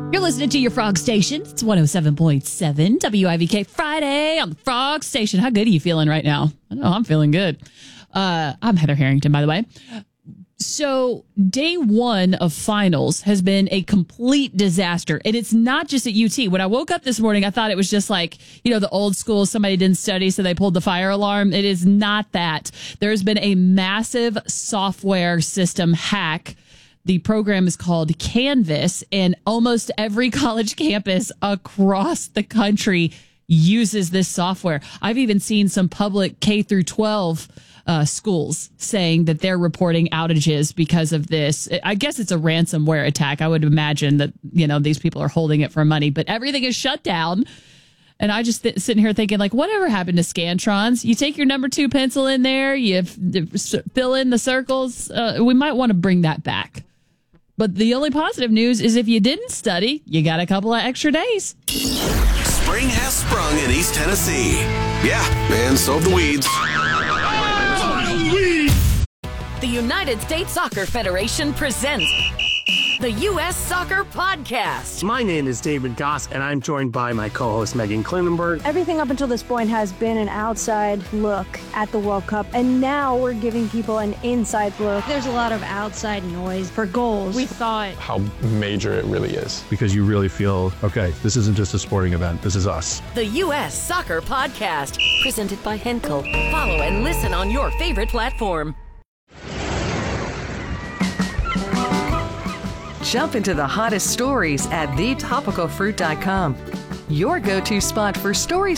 You're listening to your Frog Station. It's 107.7 WIVK Friday on the Frog Station. How good are you feeling right now? I know I'm feeling good. I'm Heather Harrington, by the way. So day one of finals has been a complete disaster. And it's not just at UT. When I woke up this morning, I thought it was just like, the old school, somebody didn't study, so they pulled the fire alarm. It is not that. There's been a massive software system hack. The program is called Canvas, and almost every college campus across the country uses this software. I've even seen some public K through 12 schools saying that they're reporting outages because of this. I guess it's a ransomware attack. I would imagine that, these people are holding it for money, but everything is shut down. And I just sitting here thinking, like, whatever happened to Scantrons? You take your number 2 pencil in there, you fill in the circles. We might want to bring that back. But the only positive news is if you didn't study, you got a couple of extra days. Spring has sprung in East Tennessee. Yeah, and so have the weeds. The United States Soccer Federation presents the U.S. Soccer Podcast. My name is David Goss, and I'm joined by my co-host Megan Klinenberg. Everything up until this point has been an outside look at the World Cup, and now we're giving people an inside look. There's a lot of outside noise for goals. We thought how major it really is. Because you really feel, okay, this isn't just a sporting event, this is us. The U.S. Soccer Podcast, presented by Henkel. Follow and listen on your favorite platform. Jump into the hottest stories at thetopicalfruit.com. Your go-to spot for stories